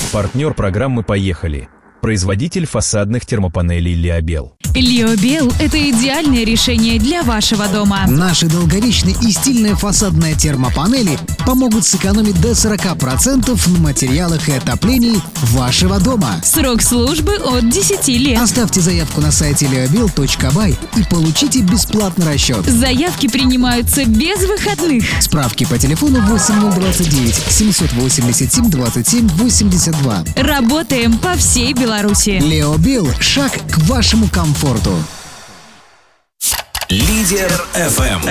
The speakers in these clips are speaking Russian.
Партнер программы «Поехали». Производитель фасадных термопанелей «Лиобел». «Лиобел» — это идеальное решение для вашего дома. Наши долговечные и стильные фасадные термопанели помогут сэкономить до 40% на материалах и отоплении вашего дома. Срок службы от 10 лет. Оставьте заявку на сайте liobel.by и получите бесплатный расчет. Заявки принимаются без выходных. Справки по телефону 8029 787 27 82. Работаем по всей Беларуси. Лиобел – шаг к вашему комфорту. Лидер FM.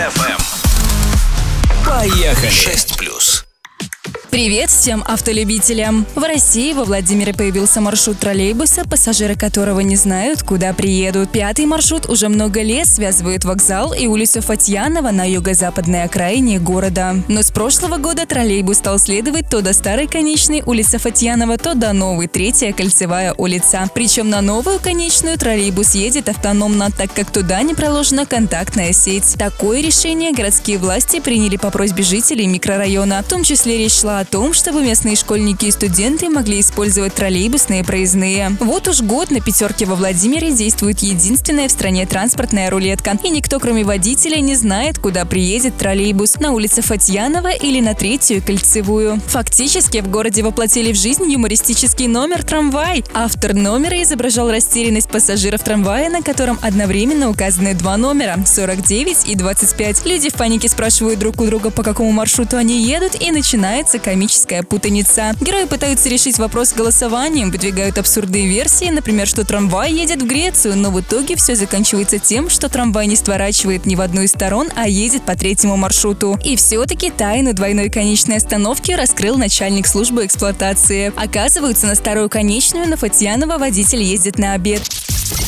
Поехали! 6+. Привет всем автолюбителям! В России во Владимире появился маршрут троллейбуса, пассажиры которого не знают, куда приедут. 5-й маршрут уже много лет связывает вокзал и улицу Фатьянова на юго-западной окраине города. Но с прошлого года троллейбус стал следовать то до старой конечной улицы Фатьянова, то до новой 3-я кольцевая улица. Причем на новую конечную троллейбус едет автономно, так как туда не проложена контактная сеть. Такое решение городские власти приняли по просьбе жителей микрорайона. В том числе речь шла о том, чтобы местные школьники и студенты могли использовать троллейбусные проездные. Вот уж год на пятерке во Владимире действует единственная в стране транспортная рулетка. И никто, кроме водителя, не знает, куда приедет троллейбус – на улице Фатьянова или на 3-ю кольцевую. Фактически в городе воплотили в жизнь юмористический номер «Трамвай». Автор номера изображал растерянность пассажиров трамвая, на котором одновременно указаны два номера – 49 и 25. Люди в панике спрашивают друг у друга, по какому маршруту они едут, и начинается комическая путаница. Герои пытаются решить вопрос голосованием, выдвигают абсурдные версии, например, что трамвай едет в Грецию, но в итоге все заканчивается тем, что трамвай не сворачивает ни в одну из сторон, а едет по 3-му маршруту. И все-таки тайну двойной конечной остановки раскрыл начальник службы эксплуатации. Оказывается, на старую конечную на Фатьянова водитель ездит на обед.